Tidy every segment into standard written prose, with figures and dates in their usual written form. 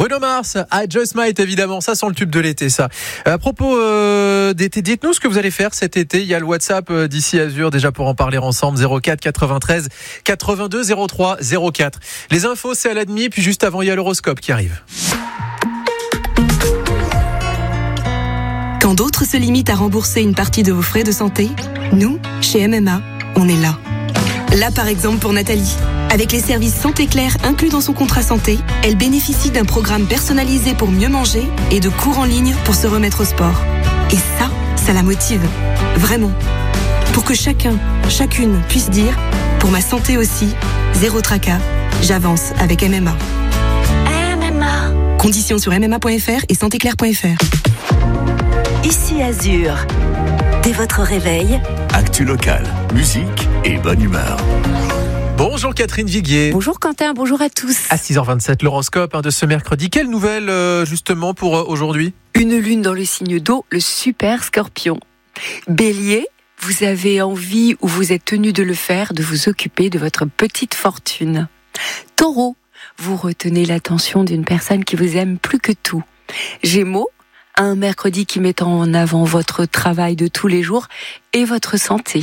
Bruno Mars, I Just Might, évidemment, ça sent le tube de l'été, ça. À propos d'été, dites-nous ce que vous allez faire cet été. Il y a le WhatsApp d'ici Azur, déjà pour en parler ensemble, 04 93 82 03 04. Les infos, c'est à la demi, puis juste avant, il y a l'horoscope qui arrive. Quand d'autres se limitent à rembourser une partie de vos frais de santé, nous, chez MMA, on est là. Là, par exemple, pour Nathalie. Avec les services Santé Claire inclus dans son contrat santé, elle bénéficie d'un programme personnalisé pour mieux manger et de cours en ligne pour se remettre au sport. Et ça la motive. Vraiment. Pour que chacune puisse dire, pour ma santé aussi, zéro tracas, j'avance avec MMA. MMA. Conditions sur mma.fr et santéclaire.fr. Ici Azur. Dès votre réveil, actu local, musique et bonne humeur. Bonjour Catherine Viguier. Bonjour Quentin, bonjour à tous. À 6h27, l'horoscope de ce mercredi. Quelle nouvelle justement pour aujourd'hui ? Une lune dans le signe d'eau, le super Scorpion. Bélier, vous avez envie ou vous êtes tenu de le faire, de vous occuper de votre petite fortune. Taureau, vous retenez l'attention d'une personne qui vous aime plus que tout. Gémeaux, un mercredi qui met en avant votre travail de tous les jours et votre santé.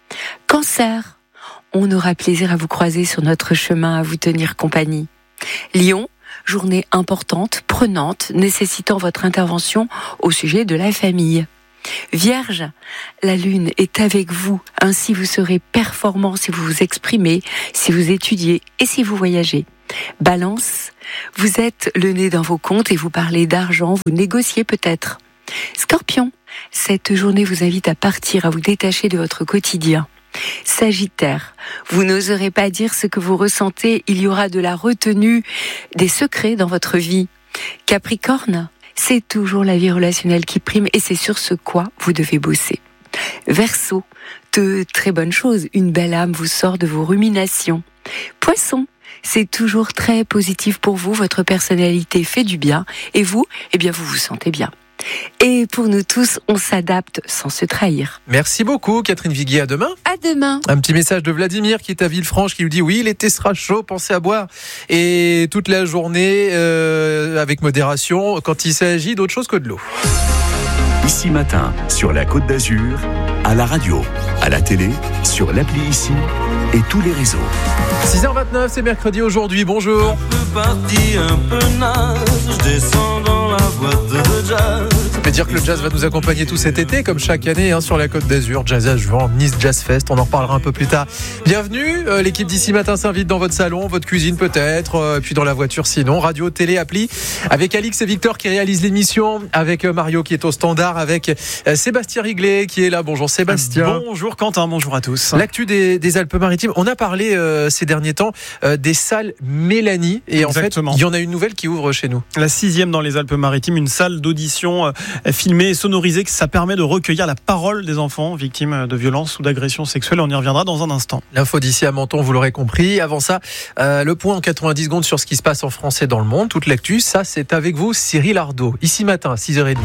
Cancer, on aura plaisir à vous croiser sur notre chemin, à vous tenir compagnie. Lion, journée importante, prenante, nécessitant votre intervention au sujet de la famille. Vierge, la lune est avec vous, ainsi vous serez performant si vous vous exprimez, si vous étudiez et si vous voyagez. Balance, vous êtes le nez dans vos comptes et vous parlez d'argent, vous négociez peut-être. Scorpion, cette journée vous invite à partir, à vous détacher de votre quotidien. Sagittaire, vous n'oserez pas dire ce que vous ressentez, il y aura de la retenue, des secrets dans votre vie. Capricorne, c'est toujours la vie relationnelle qui prime et c'est sur ce quoi vous devez bosser. Verseau, de très bonnes choses, une belle âme vous sort de vos ruminations. Poisson, c'est toujours très positif pour vous, votre personnalité fait du bien et vous, vous vous sentez bien. Et pour nous tous, on s'adapte sans se trahir. Merci beaucoup Catherine Viguier, à demain. À demain. Un petit message de Vladimir qui est à Villefranche qui nous dit oui, l'été sera chaud, pensez à boire et toute la journée avec modération quand il s'agit d'autre chose que de l'eau. Ici Matin, sur la Côte d'Azur, à la radio, à la télé, sur l'appli Ici et tous les réseaux. 6h29, c'est mercredi aujourd'hui, bonjour. Un peu parti, un peu nage, je descends dans la boîte de jazz. Ça veut dire que le jazz va nous accompagner tout cet été, comme chaque année sur la Côte d'Azur. Jazz à Juan, Nice Jazz Fest, on en reparlera un peu plus tard. Bienvenue, l'équipe d'Ici Matin s'invite dans votre salon, votre cuisine peut-être, puis dans la voiture sinon, radio, télé, appli, avec Alix et Victor qui réalisent l'émission, avec Mario qui est au standard, avec Sébastien Riglet qui est là. Bonjour Sébastien. Bonjour Quentin, bonjour à tous. L'actu des Alpes-Maritimes, on a parlé ces derniers temps des salles Mélanie et Exactement. En fait il y en a une nouvelle qui ouvre chez nous. La 6e dans les Alpes-Maritimes, une salle d'audition filmée et sonorisée, ça permet de recueillir la parole des enfants victimes de violences ou d'agressions sexuelles. On y reviendra dans un instant. L'info d'ici à Menton, vous l'aurez compris. Avant ça, le point en 90 secondes sur ce qui se passe en France et dans le monde. Toute l'actu, ça c'est avec vous Cyril Ardo. Ici Matin à 6h30.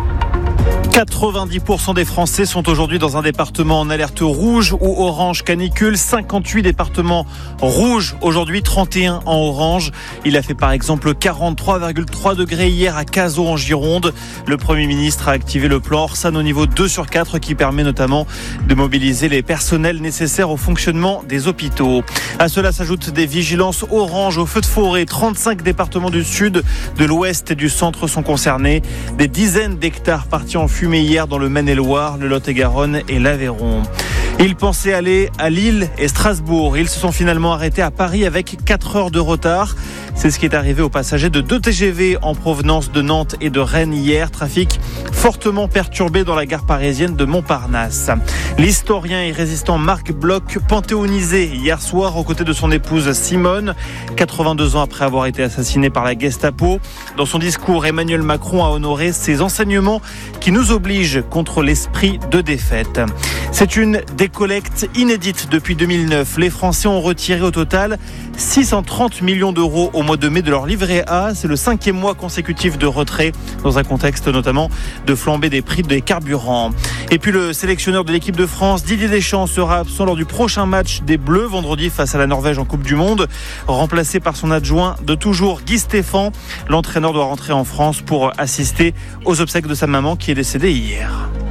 90% des Français sont aujourd'hui dans un département en alerte rouge ou orange canicule. 58 départements rouges aujourd'hui, 31 en orange. Il a fait par exemple 43,3 degrés hier à Cazaux en Gironde. Le Premier ministre a activé le plan Orsan au niveau 2 sur 4 qui permet notamment de mobiliser les personnels nécessaires au fonctionnement des hôpitaux. À cela s'ajoutent des vigilances orange aux feux de forêt. 35 départements du sud, de l'ouest et du centre sont concernés. Des dizaines d'hectares partis en fumée hier dans le Maine-et-Loire, le Lot-et-Garonne et l'Aveyron. Ils pensaient aller à Lille et Strasbourg. Ils se sont finalement arrêtés à Paris avec 4 heures de retard. C'est ce qui est arrivé aux passagers de 2 TGV en provenance de Nantes et de Rennes hier. Trafic fortement perturbé dans la gare parisienne de Montparnasse. L'historien et résistant Marc Bloch, panthéonisé hier soir aux côtés de son épouse Simone, 82 ans après avoir été assassiné par la Gestapo. Dans son discours, Emmanuel Macron a honoré ses enseignements qui nous obligent contre l'esprit de défaite. C'est une décollecte inédite depuis 2009. Les Français ont retiré au total 630 millions d'euros au mois mois de mai de leur livret A. C'est le 5e mois consécutif de retrait dans un contexte notamment de flambée des prix des carburants. Et puis le sélectionneur de l'équipe de France, Didier Deschamps, sera absent lors du prochain match des Bleus vendredi face à la Norvège en Coupe du Monde, remplacé par son adjoint de toujours, Guy Stéphane. L'entraîneur doit rentrer en France pour assister aux obsèques de sa maman qui est décédée hier.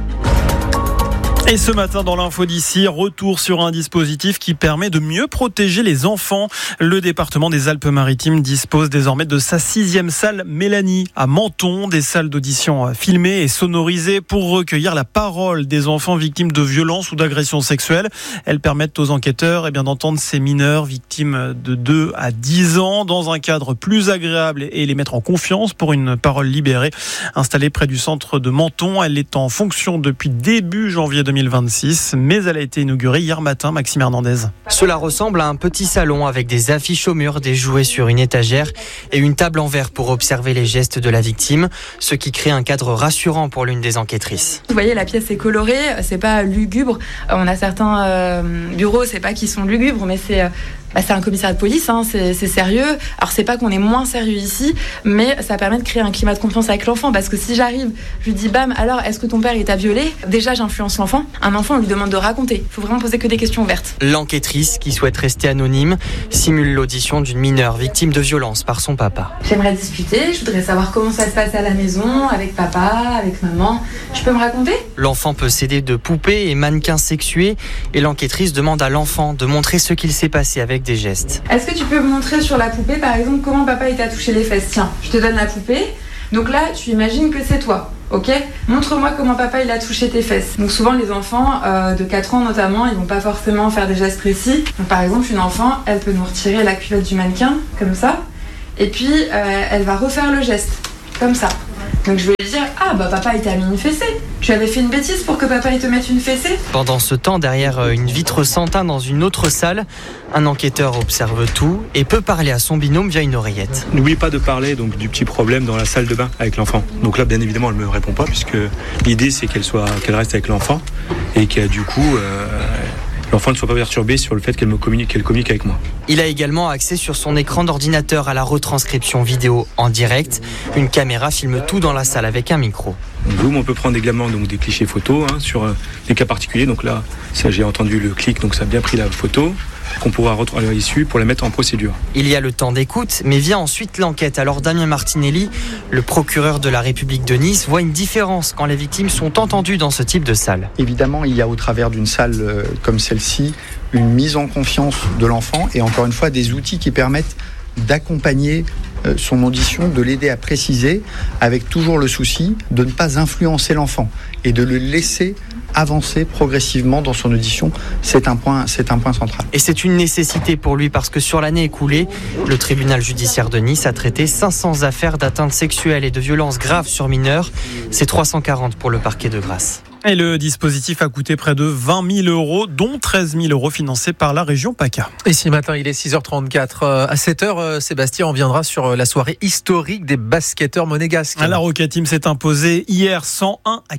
Et ce matin dans l'info d'ici, retour sur un dispositif qui permet de mieux protéger les enfants. Le département des Alpes-Maritimes dispose désormais de sa 6e salle Mélanie à Menton, des salles d'audition filmées et sonorisées pour recueillir la parole des enfants victimes de violences ou d'agressions sexuelles. Elles permettent aux enquêteurs d'entendre ces mineurs victimes de 2 à 10 ans dans un cadre plus agréable et les mettre en confiance pour une parole libérée. Installée près du centre de Menton, elle est en fonction depuis début janvier 2026, mais elle a été inaugurée hier matin. Maxime Hernandez. Cela ressemble à un petit salon avec des affiches au mur, des jouets sur une étagère et une table en verre pour observer les gestes de la victime, ce qui crée un cadre rassurant pour l'une des enquêtrices. Vous voyez, la pièce est colorée, c'est pas lugubre. On a certains bureaux, c'est pas qu'ils sont lugubres, mais c'est un commissariat de police, c'est sérieux. Alors c'est pas qu'on est moins sérieux ici, mais ça permet de créer un climat de confiance avec l'enfant, parce que si j'arrive, je lui dis bam, alors est-ce que ton père il t'a violé ? Déjà j'influence l'enfant. Un enfant, on lui demande de raconter. Il faut vraiment poser que des questions ouvertes. L'enquêtrice, qui souhaite rester anonyme, simule l'audition d'une mineure victime de violence par son papa. J'aimerais discuter, je voudrais savoir comment ça se passe à la maison, avec papa, avec maman. Je peux me raconter ? L'enfant peut s'aider de poupées et mannequins sexués, et l'enquêtrice demande à l'enfant de montrer ce qu'il s'est passé avec des gestes. Est-ce que tu peux me montrer sur la poupée, par exemple, comment papa il t'a touché les fesses ? Tiens, je te donne la poupée. Donc là, tu imagines que c'est toi, ok ? Montre-moi comment papa il a touché tes fesses. Donc souvent, les enfants de 4 ans notamment, ils vont pas forcément faire des gestes précis. Donc par exemple, une enfant, elle peut nous retirer la culotte du mannequin, comme ça. Et puis, elle va refaire le geste, comme ça. Donc je vais lui dire, papa il t'a mis une fessée. Tu avais fait une bêtise pour que papa il te mette une fessée ? Pendant ce temps, derrière une vitre sans teint dans une autre salle, un enquêteur observe tout et peut parler à son binôme via une oreillette. N'oubliez pas de parler donc du petit problème dans la salle de bain avec l'enfant. Donc là, bien évidemment, elle me répond pas, puisque l'idée c'est qu'elle reste avec l'enfant et que du coup l'enfant ne soit pas perturbé sur le fait qu'elle communique avec moi. Il a également accès sur son écran d'ordinateur à la retranscription vidéo en direct. Une caméra filme tout dans la salle avec un micro. Zoom, on peut prendre également donc des clichés photos sur des cas particuliers. Donc là, ça j'ai entendu le clic, donc ça a bien pris la photo qu'on pourra retrouver à l'issue pour la mettre en procédure. Il y a le temps d'écoute, mais vient ensuite l'enquête. Alors Damien Martinelli, le procureur de la République de Nice, voit une différence quand les victimes sont entendues dans ce type de salle. Évidemment, il y a au travers d'une salle comme celle-ci une mise en confiance de l'enfant et encore une fois des outils qui permettent d'accompagner son audition, de l'aider à préciser, avec toujours le souci de ne pas influencer l'enfant et de le laisser avancer progressivement dans son audition. C'est un point central. Et c'est une nécessité pour lui parce que sur l'année écoulée, le tribunal judiciaire de Nice a traité 500 affaires d'atteinte sexuelle et de violences graves sur mineurs. C'est 340 pour le parquet de Grasse. Et le dispositif a coûté près de 20 000 €, dont 13 000 € financés par la région PACA. Et ce matin, il est 6h34. À 7h, Sébastien, on viendra sur la soirée historique des basketteurs monégasques. La Roca Team s'est imposée hier 101 à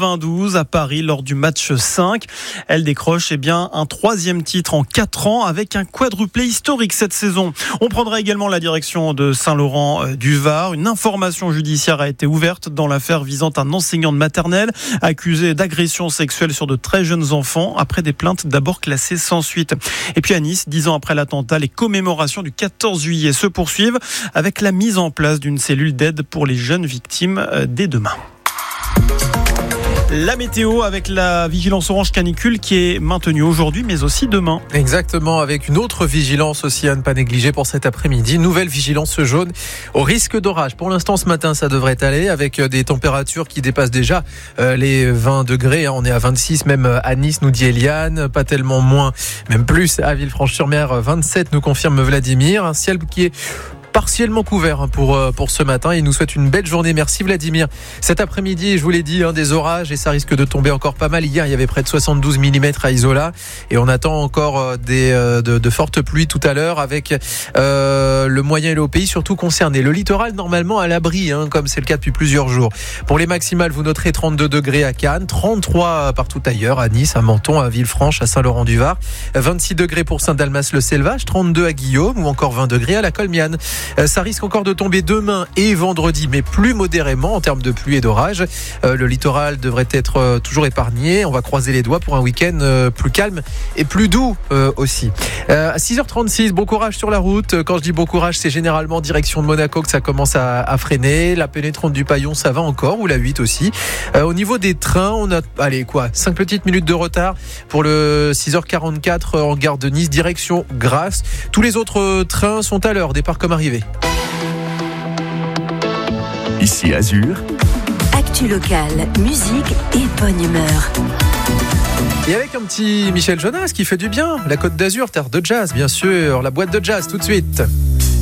92 à Paris lors du match 5. Elle décroche un 3e titre en 4 ans avec un quadruplé historique cette saison. On prendra également la direction de Saint-Laurent du Var. Une information judiciaire a été ouverte dans l'affaire visant un enseignant de maternelle accusé d'agression sexuelle sur de très jeunes enfants après des plaintes d'abord classées sans suite. Et puis à Nice, 10 ans après l'attentat, les commémorations du 14 juillet se poursuivent avec la mise en place d'une cellule d'aide pour les jeunes victimes dès demain. La météo avec la vigilance orange canicule qui est maintenue aujourd'hui mais aussi demain. Exactement, avec une autre vigilance aussi à ne pas négliger pour cet après-midi. Nouvelle vigilance jaune au risque d'orage. Pour l'instant ce matin ça devrait aller avec des températures qui dépassent déjà les 20 degrés. On est à 26 même à Nice nous dit Eliane. Pas tellement moins, même plus à Villefranche-sur-Mer 27 nous confirme Vladimir. Un ciel qui est partiellement couvert pour ce matin. Il nous souhaite une belle journée. Merci Vladimir. Cet après-midi, je vous l'ai dit, des orages et ça risque de tomber encore pas mal. Hier, il y avait près de 72 mm à Isola et on attend encore de fortes pluies tout à l'heure avec le moyen et le haut pays surtout concernés. Le littoral normalement à l'abri, comme c'est le cas depuis plusieurs jours. Pour les maximales, vous noterez 32 degrés à Cannes, 33 partout ailleurs, à Nice, à Menton, à Villefranche, à Saint-Laurent-du-Var, 26 degrés pour Saint-Dalmas-le-Selvage, 32 à Guillaume ou encore 20 degrés à la Colmiane. Ça risque encore de tomber demain et vendredi, mais plus modérément en termes de pluie et d'orage. Le littoral devrait être toujours épargné. On va croiser les doigts pour un week-end plus calme et plus doux aussi. À 6h36, bon courage sur la route. Quand je dis bon courage, c'est généralement direction de Monaco que ça commence à freiner. La pénétrante du Paillon, ça va encore, ou la 8 aussi. Au niveau des trains, on a 5 petites minutes de retard pour le 6h44 en gare de Nice, direction Grasse. Tous les autres trains sont à l'heure, départ comme arrivée. Ici Azur. Actu locale, musique et bonne humeur. Et avec un petit Michel Jonas qui fait du bien. La Côte d'Azur, terre de jazz, bien sûr. La boîte de jazz, tout de suite.